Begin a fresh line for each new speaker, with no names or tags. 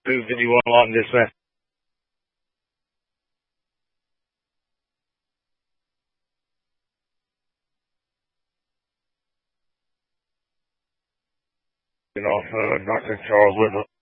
moving you along this way. Nothing Charles with it.